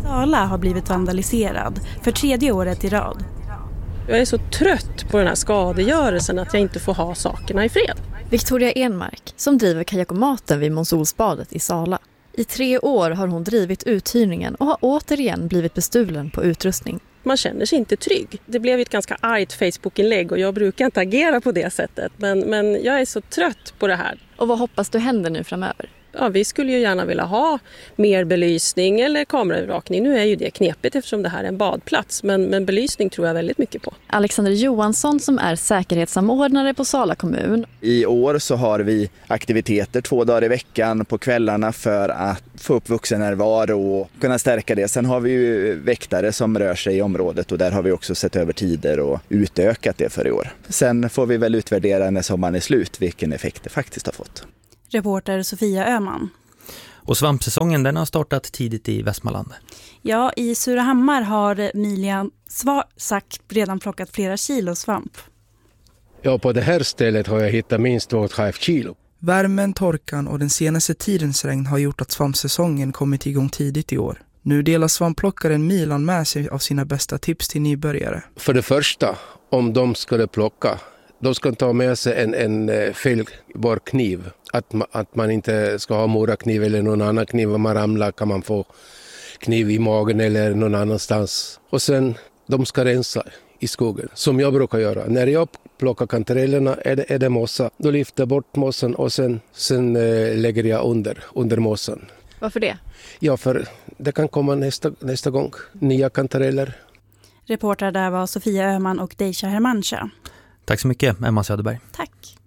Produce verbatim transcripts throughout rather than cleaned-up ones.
Sala har blivit vandaliserad för tredje året i rad. Jag är så trött på den här skadegörelsen att jag inte får ha sakerna i fred. Victoria Enmark, som driver kajakomaten vid Monsolsbadet i Sala. I tre år har hon drivit uthyrningen och har återigen blivit bestulen på utrustning. Man känner sig inte trygg. Det blev ett ganska argt Facebook-inlägg och jag brukar inte agera på det sättet. Men, men jag är så trött på det här. Och vad hoppas du händer nu framöver? Ja, vi skulle ju gärna vilja ha mer belysning eller kameraövervakning. Nu är ju det knepigt eftersom det här är en badplats. Men, men belysning tror jag väldigt mycket på. Alexander Johansson som är säkerhetssamordnare på Sala kommun. I år så har vi aktiviteter två dagar i veckan på kvällarna för att få upp vuxennärvaro och kunna stärka det. Sen har vi ju väktare som rör sig i området och där har vi också sett över tider och utökat det för i år. Sen får vi väl utvärdera när sommaren är slut vilken effekt det faktiskt har fått. Reporter Sofia Öhman. Och svampsäsongen den har startat tidigt i Västmanland. Ja, i Surahammar har Milian Svarsak redan plockat flera kilo svamp. Ja, på det här stället har jag hittat minst två och ett halvt kilo. Värmen, torkan och den senaste tidens regn har gjort att svampsäsongen kommit igång tidigt i år. Nu delar svampplockaren Milan med sig av sina bästa tips till nybörjare. För det första, om de skulle plocka, de ska ta med sig en, en felbar kniv. Att, ma, att man inte ska ha morakniv eller någon annan kniv. Om man ramlar kan man få kniv i magen eller någon annanstans. Och sen, de ska rensa i skogen, som jag brukar göra. När jag plockar kantarellerna är det, är det mossa. Då lyfter jag bort mossan och sen, sen äh, lägger jag under, under mossan. Varför det? Ja, för det kan komma nästa, nästa gång. Nya kantareller. Reporter där var Sofia Öhman och Deisha Hermancha. Tack så mycket, Emma Söderberg. Tack.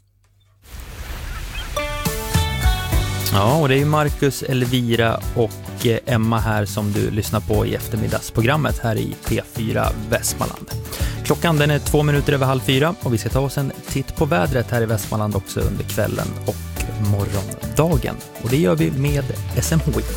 Ja, och det är ju Marcus, Elvira och Emma här som du lyssnar på i eftermiddagsprogrammet här i P fyra Västmanland. Klockan den är två minuter över halv fyra och vi ska ta oss en titt på vädret här i Västmanland också under kvällen och morgondagen. Och det gör vi med S M H I.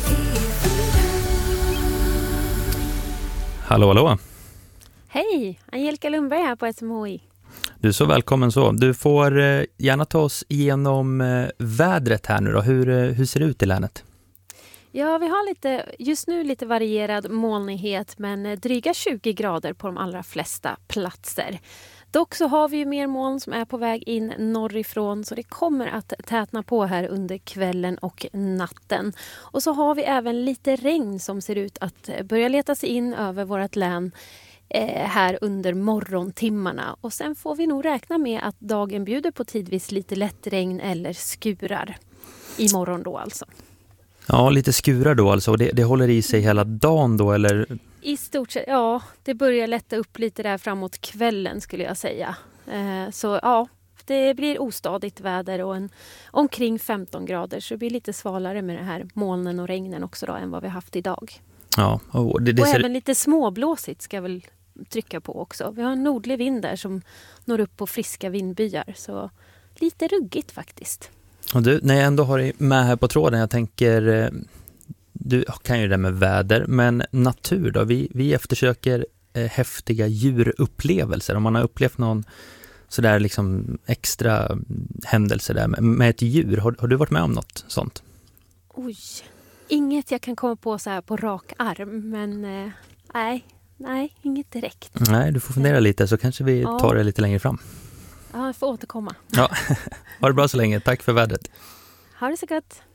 Hallå, hallå. Hej, Angelica Lundberg här på S M H I. Du är så välkommen så. Du får eh, gärna ta oss igenom eh, vädret här nu då. Hur, eh, hur ser det ut i länet? Ja, vi har lite, just nu lite varierad molnighet men eh, dryga tjugo grader på de allra flesta platser. Dock så har vi ju mer moln som är på väg in norrifrån så det kommer att tätna på här under kvällen och natten. Och så har vi även lite regn som ser ut att börja leta sig in över vårt län här under morgontimmarna och sen får vi nog räkna med att dagen bjuder på tidvis lite lätt regn eller skurar imorgon då alltså. Ja, lite skurar då alltså och det, det håller i sig hela dagen då eller? I stort sett, ja, det börjar lätta upp lite där framåt kvällen skulle jag säga. Eh, så ja, det blir ostadigt väder och en, omkring femton grader så det blir lite svalare med det här molnen och regnen också då än vad vi haft idag. Ja, och, det, det och ser... även lite småblåsigt ska jag väl trycka på också. Vi har en nordlig vind där som når upp på friska vindbyar. Så lite ruggigt faktiskt. Och du, när jag ändå har dig med här på tråden, jag tänker, du kan ju det med väder, men natur då? Vi, vi eftersöker eh, häftiga djurupplevelser. Om man har upplevt någon sådär liksom extra händelse där med, med ett djur, har, har du varit med om något sånt? Oj, inget jag kan komma på så här på rak arm, men eh, nej. Nej, inget direkt. Nej, du får fundera lite så kanske vi ja. tar det lite längre fram. Ja, jag får återkomma. Ja, ha det bra så länge. Tack för vädret. Ha det så gott.